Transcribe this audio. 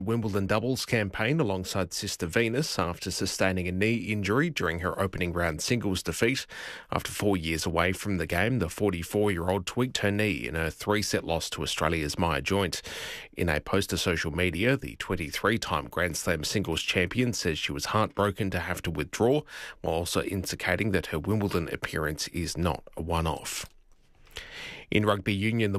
Wimbledon doubles campaign alongside sister Venus after sustaining a knee injury during her opening round singles defeat. After 4 years away from the game, the 44-year-old tweaked her knee in a 3-set loss to Australia's Maya Joint. In a post to social media, the 23-time Grand Slam singles champion says she was heartbroken to have to withdraw, while also indicating that her Wimbledon appearance is not a one-off. In rugby union, the